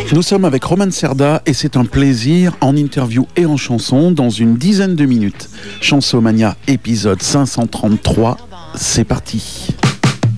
Nous sommes avec Roman Cerda et c'est un plaisir en interview et en chanson dans une dizaine de minutes. Chansomania épisode 533, c'est parti.